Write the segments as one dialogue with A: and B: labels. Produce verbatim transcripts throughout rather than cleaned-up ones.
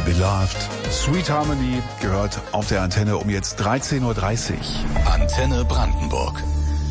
A: Beloved. Sweet Harmony gehört auf der Antenne um jetzt dreizehn Uhr dreißig.
B: Antenne Brandenburg.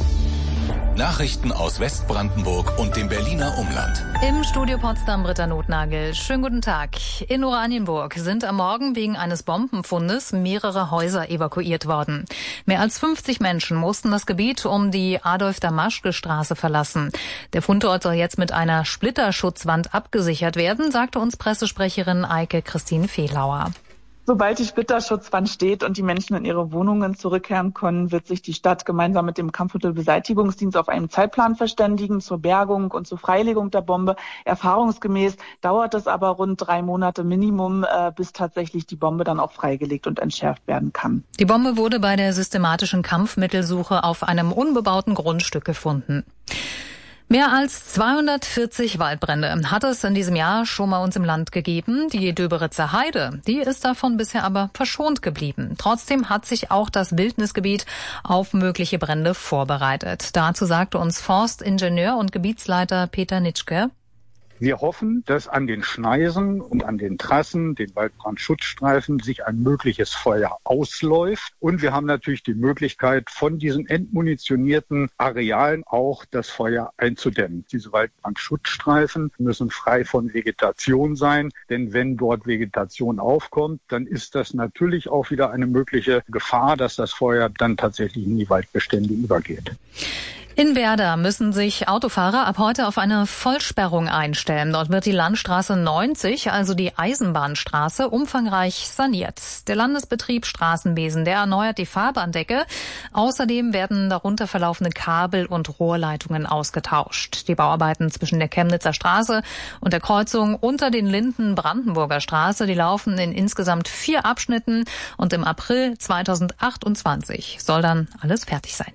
B: Nachrichten aus Westbrandenburg und dem Berliner Umland.
C: Im Studio Potsdam Britta Notnagel. Schönen guten Tag. In Oranienburg sind am Morgen wegen eines Bombenfundes mehrere Häuser evakuiert worden. Mehr als fünfzig Menschen mussten das Gebiet um die Adolf-Damaschke-Straße verlassen. Der Fundort soll jetzt mit einer Splitterschutzwand abgesichert werden, sagte uns Pressesprecherin Eike Christine Fehlauer.
D: Sobald die Splitterschutzwand steht und die Menschen in ihre Wohnungen zurückkehren können, wird sich die Stadt gemeinsam mit dem Kampfmittelbeseitigungsdienst auf einen Zeitplan verständigen zur Bergung und zur Freilegung der Bombe. Erfahrungsgemäß dauert es aber rund drei Monate Minimum, äh, bis tatsächlich die Bombe dann auch freigelegt und entschärft werden kann.
C: Die Bombe wurde bei der systematischen Kampfmittelsuche auf einem unbebauten Grundstück gefunden. Mehr als zweihundertvierzig Waldbrände hat es in diesem Jahr schon mal uns im Land gegeben. Die Döberitzer Heide, die ist davon bisher aber verschont geblieben. Trotzdem hat sich auch das Wildnisgebiet auf mögliche Brände vorbereitet. Dazu sagte uns Forstingenieur und Gebietsleiter Peter Nitschke:
E: Wir hoffen, dass an den Schneisen und an den Trassen, den Waldbrandschutzstreifen, sich ein mögliches Feuer ausläuft. Und wir haben natürlich die Möglichkeit, von diesen entmunitionierten Arealen auch das Feuer einzudämmen. Diese Waldbrandschutzstreifen müssen frei von Vegetation sein, denn wenn dort Vegetation aufkommt, dann ist das natürlich auch wieder eine mögliche Gefahr, dass das Feuer dann tatsächlich in die Waldbestände übergeht.
C: In Werder müssen sich Autofahrer ab heute auf eine Vollsperrung einstellen. Dort wird die Landstraße neunzig, also die Eisenbahnstraße, umfangreich saniert. Der Landesbetrieb Straßenwesen, der erneuert die Fahrbahndecke. Außerdem werden darunter verlaufende Kabel und Rohrleitungen ausgetauscht. Die Bauarbeiten zwischen der Chemnitzer Straße und der Kreuzung unter den Linden Brandenburger Straße, die laufen in insgesamt vier Abschnitten und im April zweitausendachtundzwanzig soll dann alles fertig sein.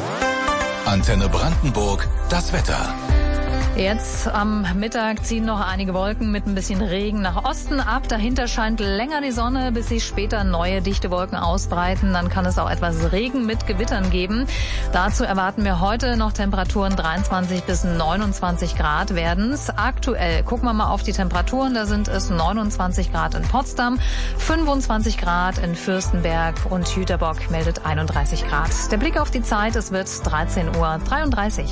B: Antenne Brandenburg, das Wetter.
C: Jetzt am Mittag ziehen noch einige Wolken mit ein bisschen Regen nach Osten ab. Dahinter scheint länger die Sonne, bis sich später neue dichte Wolken ausbreiten. Dann kann es auch etwas Regen mit Gewittern geben. Dazu erwarten wir heute noch Temperaturen dreiundzwanzig bis neunundzwanzig Grad werden's. Aktuell gucken wir mal auf die Temperaturen. Da sind es neunundzwanzig Grad in Potsdam, fünfundzwanzig Grad in Fürstenberg und Jüterbock meldet einunddreißig Grad. Der Blick auf die Zeit, es wird dreizehn Uhr dreiunddreißig.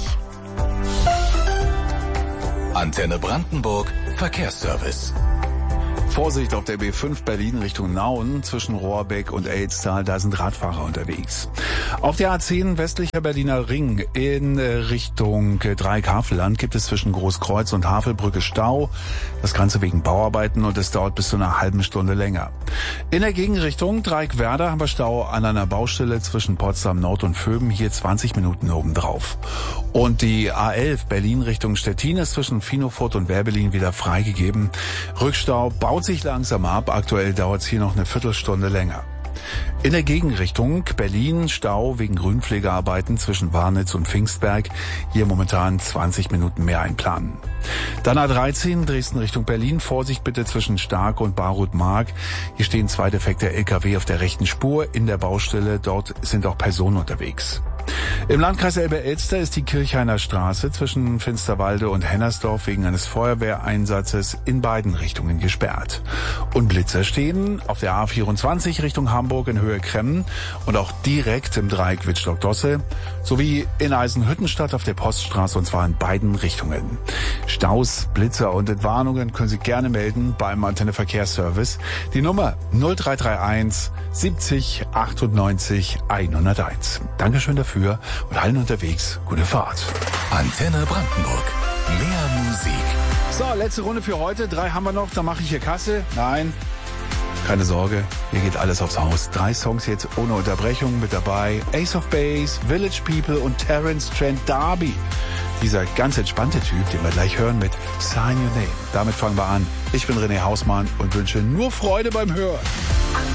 B: Antenne Brandenburg, Verkehrsservice.
A: Vorsicht auf der B fünf Berlin Richtung Nauen zwischen Rohrbeck und Elztal, da sind Radfahrer unterwegs. Auf der A zehn westlicher Berliner Ring in Richtung Dreieck-Havelland gibt es zwischen Großkreuz und Havelbrücke Stau. Das Ganze wegen Bauarbeiten und es dauert bis zu einer halben Stunde länger. In der Gegenrichtung Dreieck-Werder haben wir Stau an einer Baustelle zwischen Potsdam Nord und Vöben, hier zwanzig Minuten obendrauf. Und die A elf Berlin Richtung Stettin ist zwischen Finofurt und Werbelin wieder freigegeben. Rückstau baut sich langsam ab. Aktuell dauert es hier noch eine Viertelstunde länger. In der Gegenrichtung Berlin Stau wegen Grünpflegearbeiten zwischen Warnitz und Pfingstberg. Hier momentan zwanzig Minuten mehr einplanen. Dann A dreizehn Dresden Richtung Berlin. Vorsicht bitte zwischen Stark und Barut-Mark. Hier stehen zwei defekte L K W auf der rechten Spur in der Baustelle. Dort sind auch Personen unterwegs. Im Landkreis Elbe-Elster ist die Kirchhainer Straße zwischen Finsterwalde und Hennersdorf wegen eines Feuerwehreinsatzes in beiden Richtungen gesperrt. Und Blitzer stehen auf der A vierundzwanzig Richtung Hamburg in Höhe Kremmen und auch direkt im Dreieck Wittstock-Dosse sowie in Eisenhüttenstadt auf der Poststraße, und zwar in beiden Richtungen. Staus, Blitzer und Entwarnungen können Sie gerne melden beim Antenne Verkehrsservice. Die Nummer null drei drei eins siebzig achtundneunzig hunderteins. Dankeschön dafür. Und allen unterwegs gute Fahrt.
B: Antenne Brandenburg. Mehr Musik.
A: So, letzte Runde für heute. Drei haben wir noch. Dann mache ich hier Kasse. Nein, keine Sorge. Hier geht alles aufs Haus. Drei Songs jetzt ohne Unterbrechung mit dabei. Ace of Base, Village People und Terence Trent D'Arby. Dieser ganz entspannte Typ, den wir gleich hören mit Sign Your Name. Damit fangen wir an. Ich bin René Hausmann und wünsche nur Freude beim Hören.